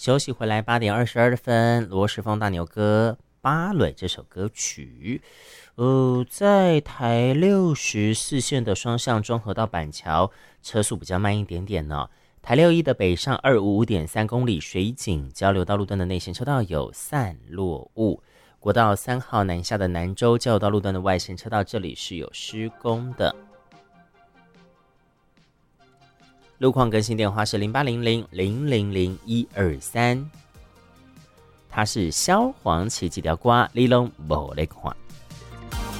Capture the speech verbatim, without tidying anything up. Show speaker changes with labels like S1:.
S1: 休息回来，八点二十二分，罗时丰大牛哥芭蕾这首歌曲。呃，在台六十四线的双向中和到板桥，车速比较慢一点点呢。台六一的北上二五五点三公里水井交流道路段的内线车道有散落雾。国道三号南下的南州交流道路段的外线车道，这里是有施工的。路况更新电话是零八零零零零零一二三，它是萧煌奇几条瓜，你拢无咧看。